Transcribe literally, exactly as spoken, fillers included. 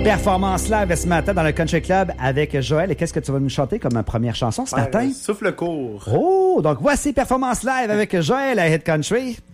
Performance live ce matin dans le Country Club avec Joël. Et qu'est-ce que tu vas nous chanter comme première chanson ce Ouais, matin? Souffle court. Oh, donc voici Performance live avec Joël à Hit Country.